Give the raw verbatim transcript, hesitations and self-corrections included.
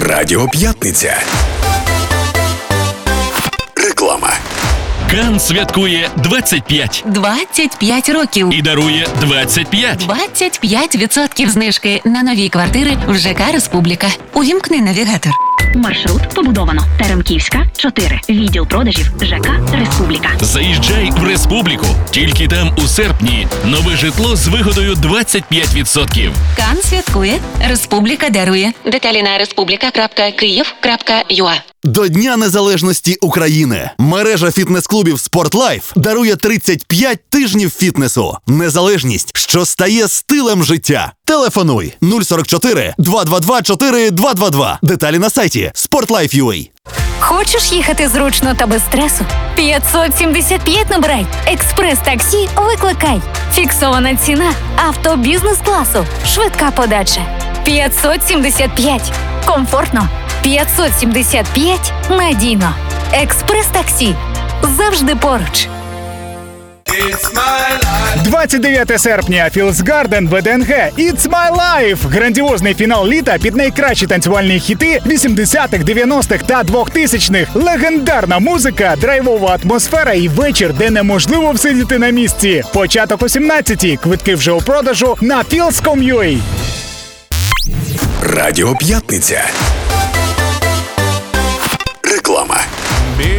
Радіо П'ятниця. Реклама. Кан святкує двадцять п'ять. двадцять п'ять років. І дарує двадцять п'ять. двадцять п'ять відсотків знижки на нові квартири в ЖК «Республіка». Увімкни навігатор. Маршрут побудовано. Теремківська, чотири. Відділ продажів ЖК «Республіка». Заїжджай в Республіку. Тільки там у серпні нове житло з вигодою двадцять п'ять відсотків. Кан святкує. «Республіка» дарує. Деталі на республіка крапка київ крапка ю а. До Дня Незалежності України мережа фітнес-клубів «Спортлайф» дарує тридцять п'ять тижнів фітнесу. Незалежність, що стає стилем життя. Телефонуй нуль сорок чотири два два два чотири два два два. Деталі на сайті спортлайф крапка ю а. Хочеш їхати зручно та без стресу? п'ятсот сімдесят п'ять набирай. Експрес-таксі викликай. Фіксована ціна. Авто бізнес-класу. Швидка подача. п'ятсот сімдесят п'ять. Комфортно. п'ятсот сімдесят п'ять. Надійно. Експрес-таксі. Завжди поруч. двадцять дев'яте серпня. Філсгарден, Ве Де Ен Ге. It's my life! Грандіозний фінал літа під найкращі танцювальні хіти вісімдесятих, дев'яностих та двохтисячних. Легендарна музика, драйвова атмосфера і вечір, де неможливо всидіти на місці. Початок о сімнадцятій. Квитки вже у продажу на філс крапка ком крапка ю а. Радіо П'ятниця. Реклама.